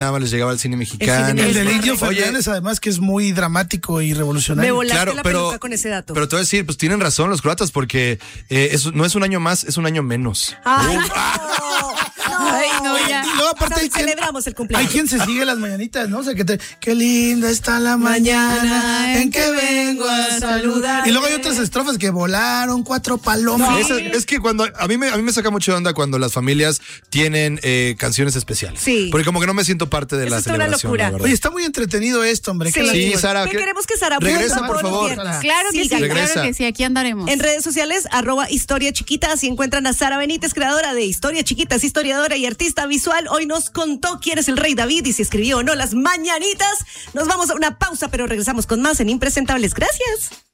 nada más les llegaba al cine mexicano. El del Indio Oye, Fernández, además, que es muy dramático y revolucionario. Me volaste claro, la pero- peluca con ese dato. Pero te voy a decir, pues tienen razón los croatas porque no es un año más, es un año menos. Ay, Ay, no, ya. Y luego aparte Celebramos el hay cumpleaños. quien se sigue las mañanitas, ¿no? O sea, qué linda está la mañana en que vengo a saludar. Y luego hay otras estrofas que volaron 4 palomas. Es que cuando a mí me saca mucho de onda cuando las familias tienen canciones especiales. Sí. Porque como que no me siento parte de Eso la es una celebración. locura. la verdad. Oye, está muy entretenido esto, hombre. Qué Sí. lástima. Sí, Sara. Pero queremos que Sara regresa, vuelva por todos los favor. viernes. Claro que sí, Regresa. claro que sí, aquí andaremos. En redes sociales, @Historia Chiquita, así encuentran a Sara Benítez, creadora de Historia Chiquita, es historiadora y artista visual. Hoy nos contó quién es el rey David y si escribió o no las mañanitas. Nos vamos a una pausa, pero regresamos con más en Impresentables. Gracias.